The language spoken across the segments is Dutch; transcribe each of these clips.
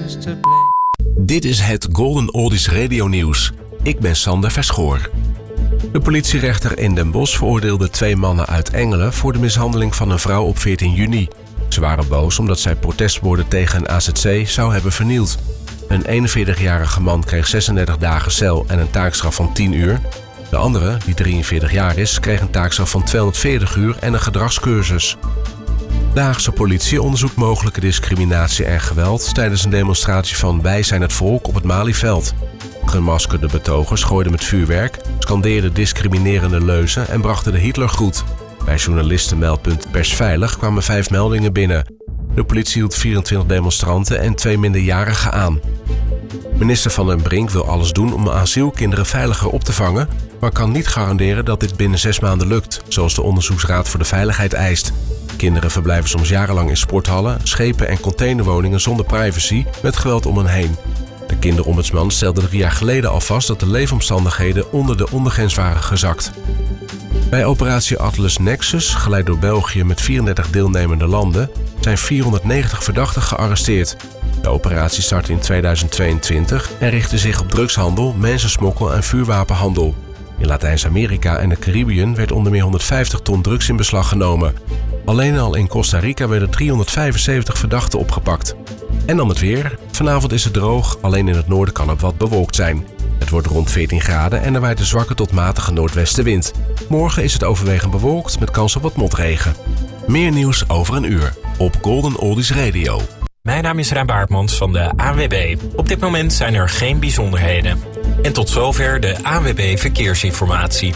Dit is het Golden Oldies Radio Nieuws. Ik ben Sander Verschoor. De politierechter in Den Bosch veroordeelde 2 mannen uit Engelen voor de mishandeling van een vrouw op 14 juni. Ze waren boos omdat zij protestborden tegen een AZC zou hebben vernield. Een 41-jarige man kreeg 36 dagen cel en een taakstraf van 10 uur. De andere, die 43 jaar is, kreeg een taakstraf van 240 uur en een gedragscursus. De Haagse politie onderzoekt mogelijke discriminatie en geweld tijdens een demonstratie van Wij zijn het volk op het Malieveld. Gemaskerde betogers gooiden met vuurwerk, scandeerden discriminerende leuzen en brachten de Hitlergroet. Bij journalistenmeldpunt Persveilig kwamen 5 meldingen binnen. De politie hield 24 demonstranten en 2 minderjarigen aan. Minister Van den Brink wil alles doen om asielkinderen veiliger op te vangen, maar kan niet garanderen dat dit binnen 6 maanden lukt, zoals de Onderzoeksraad voor de Veiligheid eist. Kinderen verblijven soms jarenlang in sporthallen, schepen en containerwoningen zonder privacy met geweld om hen heen. De kinderombudsman stelde 3 jaar geleden al vast dat de leefomstandigheden onder de ondergrens waren gezakt. Bij operatie Atlas Nexus, geleid door België met 34 deelnemende landen, zijn 490 verdachten gearresteerd. De operatie startte in 2022 en richtte zich op drugshandel, mensensmokkel en vuurwapenhandel. In Latijns-Amerika en de Caribiën werd onder meer 150 ton drugs in beslag genomen. Alleen al in Costa Rica werden 375 verdachten opgepakt. En dan het weer. Vanavond is het droog, alleen in het noorden kan het wat bewolkt zijn. Het wordt rond 14 graden en er waait een zwakke tot matige noordwestenwind. Morgen is het overwegend bewolkt met kans op wat motregen. Meer nieuws over een uur op Golden Oldies Radio. Mijn naam is Rijn Baartmans van de ANWB. Op dit moment zijn er geen bijzonderheden. En tot zover de ANWB Verkeersinformatie.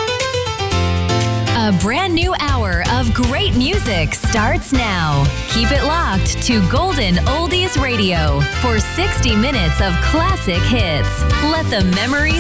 A brand new hour of great music starts now. Keep it locked to Golden Oldies Radio for 60 minutes of classic hits. Let the memories